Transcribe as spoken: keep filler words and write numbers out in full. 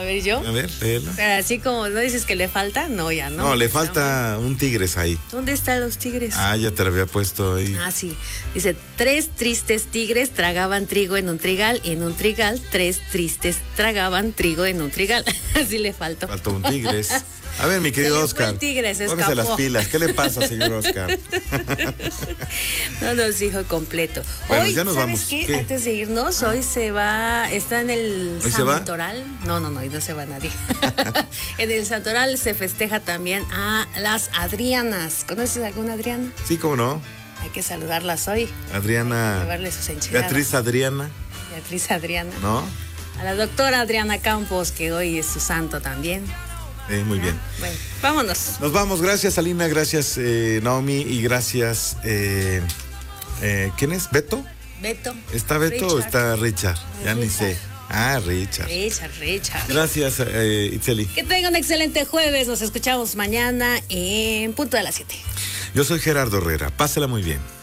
ver, yo. A ver, léelo. Pero así como no dices que le falta, no, ya no. No, le falta un tigres ahí. ¿Dónde están los tigres? Ah, ya te lo había puesto ahí. Ah, sí. Dice, tres tristes tigres tragaban trigo en un trigal, y en un trigal, tres tristes tragaban trigo en un trigal. Así le faltó. Faltó un tigres. A ver, mi querido Se le Oscar. fue el tigre, se póngase escapó. las pilas. ¿Qué le pasa, señor Oscar? No nos dijo completo. Bueno, hoy, ya nos ¿sabes vamos. qué? ¿Qué? Antes de irnos, hoy se va, está en el ¿Hoy se va? Santoral. No, no, no, hoy no se va nadie. En el Santoral se festeja también a las Adrianas. ¿Conoces alguna Adriana? Sí, cómo no. Hay que saludarlas hoy. Adriana. Llevarle sus enchiladas. Beatriz Adriana, Beatriz Adriana. ¿no? A la doctora Adriana Campos, que hoy es su santo también. Eh, muy bien. Bueno, vámonos. Nos vamos. Gracias, Alina. Gracias, eh, Naomi. Y gracias. Eh, eh, ¿Quién es? ¿Beto? Beto. ¿Está Beto Richard. o está Richard? Ya ni Richard. sé. Ah, Richard. Richard, Richard. Gracias, eh, Itzeli. Que tengan un excelente jueves. Nos escuchamos mañana en punto de las siete. Yo soy Gerardo Herrera. Pásela muy bien.